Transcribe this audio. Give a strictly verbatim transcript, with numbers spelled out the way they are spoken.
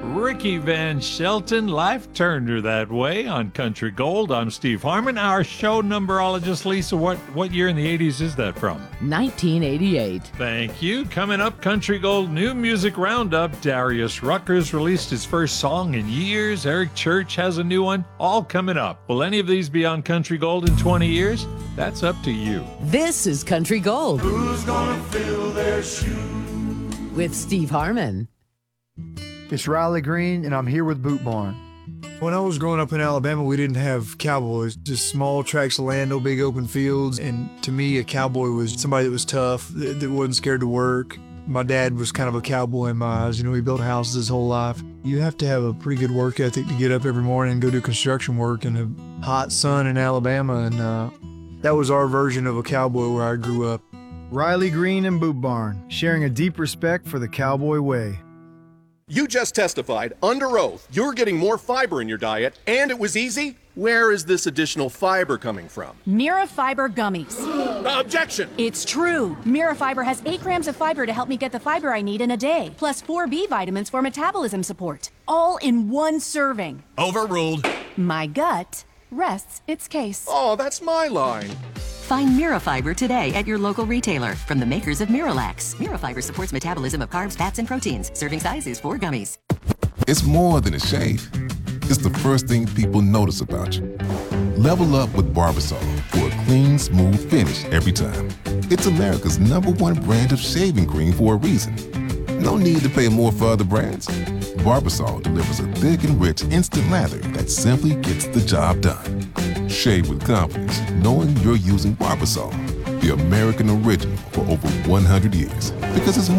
Ricky Van Shelton, life turned her that way on Country Gold. I'm Steve Harmon. Our show numberologist, Lisa, what, what year in the eighties is that from? nineteen eighty-eight. Thank you. Coming up, Country Gold New Music Roundup. Darius Ruckers released his first song in years. Eric Church has a new one. All coming up. Will any of these be on Country Gold in twenty years? That's up to you. This is Country Gold. Who's gonna fill their shoes? With Steve Harmon. It's Riley Green, and I'm here with Boot Barn. When I was growing up in Alabama, we didn't have cowboys, just small tracts of land, no big open fields. And to me, a cowboy was somebody that was tough, that, that wasn't scared to work. My dad was kind of a cowboy in my eyes. You know, he built houses his whole life. You have to have a pretty good work ethic to get up every morning and go do construction work in the hot sun in Alabama. And uh, that was our version of a cowboy where I grew up. Riley Green and Boot Barn, sharing a deep respect for the cowboy way. You just testified under oath you're getting more fiber in your diet, and it was easy. Where is this additional fiber coming from? Mira Fiber Gummies. Objection! It's true. Mira Fiber has eight grams of fiber to help me get the fiber I need in a day, plus four B vitamins for metabolism support. All in one serving. Overruled. My gut rests its case. Oh, that's my line. Find Mirafiber today at your local retailer from the makers of Miralax. Mirafiber supports metabolism of carbs, fats, and proteins. Serving size is four gummies. It's more than a shave. It's the first thing people notice about you. Level up with Barbasol for a clean, smooth finish every time. It's America's number one brand of shaving cream for a reason. No need to pay more for other brands. Barbasol delivers a thick and rich instant lather that simply gets the job done. Shave with confidence, knowing you're using Barbasol, the American original for over one hundred years. Because it's